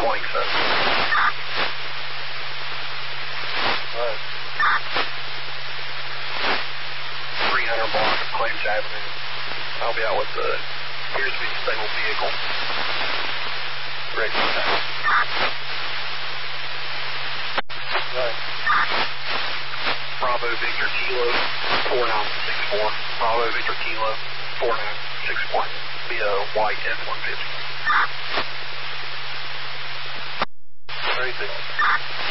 Alright. 300 block of Claims Avenue. I'll be out with the appears to be a single vehicle. Ready for that. Right. Bravo Victor Kilo 4964. Bravo Victor Kilo 4964. Be a white F-150. Very good.